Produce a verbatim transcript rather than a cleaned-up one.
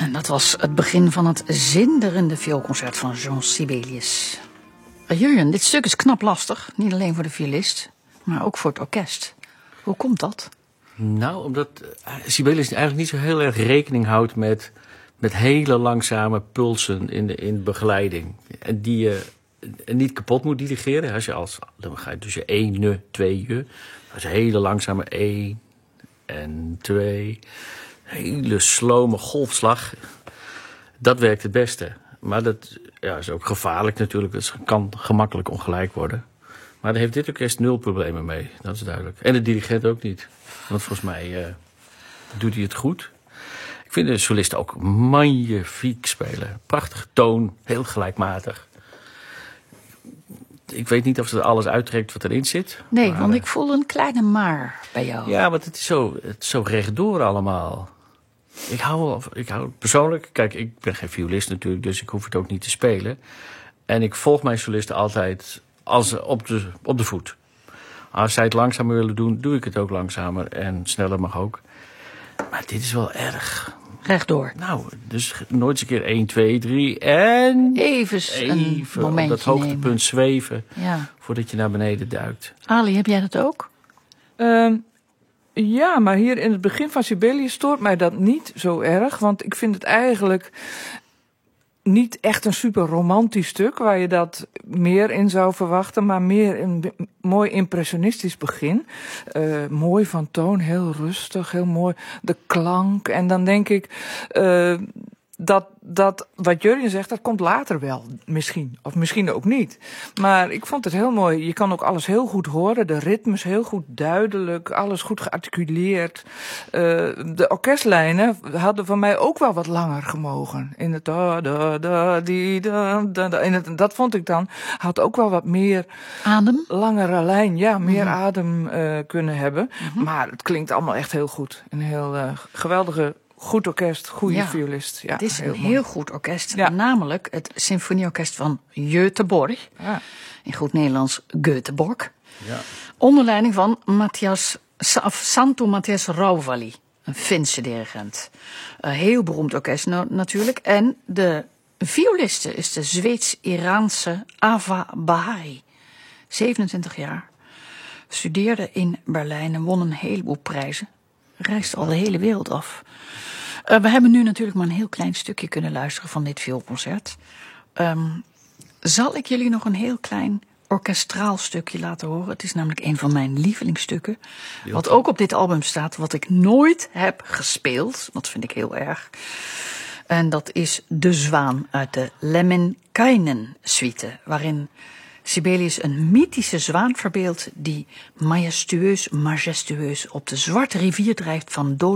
En dat was het begin van het zinderende vioolconcert van Jean Sibelius. Uh, Jurjen, dit stuk is knap lastig. Niet alleen voor de violist, maar ook voor het orkest. Hoe komt dat? Nou, omdat uh, Sibelius eigenlijk niet zo heel erg rekening houdt met, met hele langzame pulsen in de in begeleiding. En die je uh, niet kapot moet dirigeren. Als je als, dan ga je dus je één, ne, twee, je. Dat is een hele langzame één en twee. Hele slome golfslag. Dat werkt het beste. Maar dat ja, is ook gevaarlijk natuurlijk. Het kan gemakkelijk ongelijk worden. Maar daar heeft dit orkest nul problemen mee. Dat is duidelijk. En de dirigent ook niet. Want volgens mij uh, doet hij het goed. Ik vind de solisten ook magnifiek spelen. Prachtige toon. Heel gelijkmatig. Ik weet niet of ze er alles uittrekt wat erin zit. Nee, maar, want uh, ik voel een kleine maar bij jou. Ja, want het is zo, het is zo rechtdoor allemaal. Ik hou, ik hou persoonlijk, kijk, ik ben geen violist natuurlijk, dus ik hoef het ook niet te spelen. En ik volg mijn solisten altijd als, op, de, op de voet. Als zij het langzamer willen doen, doe ik het ook langzamer en sneller mag ook. Maar dit is wel erg. Rechtdoor. Nou, dus nooit eens een keer één, twee, drie en Even een even op momentje dat hoogtepunt nemen. zweven Ja. voordat je naar beneden duikt. Ali, heb jij dat ook? Um, ja, maar hier in het begin van Sibelius stoort mij dat niet zo erg. Want ik vind het eigenlijk niet echt een super romantisch stuk waar je dat meer in zou verwachten, maar meer een mooi impressionistisch begin. Uh, mooi van toon, heel rustig, heel mooi. De klank. En dan denk ik uh, dat, dat wat Jurjen zegt, dat komt later wel misschien. Of misschien ook niet. Maar ik vond het heel mooi. Je kan ook alles heel goed horen. De ritmes heel goed duidelijk. Alles goed gearticuleerd. Uh, de orkestlijnen hadden van mij ook wel wat langer gemogen. In het da, da, da, die, da, da, da. In het, dat vond ik dan. Had ook wel wat meer Adem? langere lijn. Ja, meer Mm-hmm. adem uh, kunnen hebben. Mm-hmm. Maar het klinkt allemaal echt heel goed. Een heel uh, geweldige... Goed orkest, goede Ja, violist. Ja, het is heel een mooi. heel goed orkest. Ja. Namelijk het symfonieorkest van Göteborg. Ja. In goed Nederlands Göteborg. Ja. Onder leiding van Matthias, of Santo Matthias Rauvali. Een Finse dirigent. Een heel beroemd orkest nou, natuurlijk. En de violiste is de Zweeds-Iraanse Ava Bahari. zevenentwintig jaar. Studeerde in Berlijn en won een heleboel prijzen. Reist al de hele wereld af. Uh, we hebben nu natuurlijk maar een heel klein stukje kunnen luisteren van dit vioolconcert. Um, zal ik jullie nog een heel klein orkestraal stukje laten horen? Het is namelijk een van mijn lievelingsstukken. Wat ook op dit album staat, wat ik nooit heb gespeeld. Dat vind ik heel erg. En dat is De Zwaan uit de Lemminkainen suite. Waarin Sibelius een mythische zwaan verbeeldt die majestueus, majestueus op de zwarte rivier drijft van